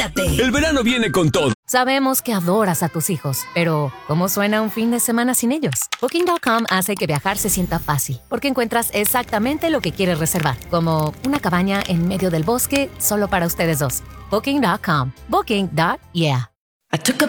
¡Cállate! El verano viene con todo. Sabemos que adoras a tus hijos, pero ¿cómo suena un fin de semana sin ellos? Booking.com hace que viajar se sienta fácil, porque encuentras exactamente lo que quieres reservar, como una cabaña en medio del bosque solo para ustedes dos. Booking.com. Booking.yeah. I took a